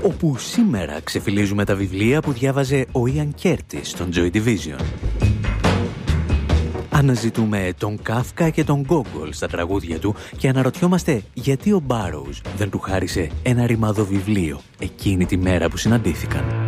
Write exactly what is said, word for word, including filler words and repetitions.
όπου σήμερα ξεφυλίζουμε τα βιβλία που διάβαζε ο Ian Curtis στον Joy Division. Αναζητούμε τον Κάφκα και τον Γκόγκολ στα τραγούδια του και αναρωτιόμαστε γιατί ο Μπάρόους δεν του χάρισε ένα ρημαδό βιβλίο εκείνη τη μέρα που συναντήθηκαν.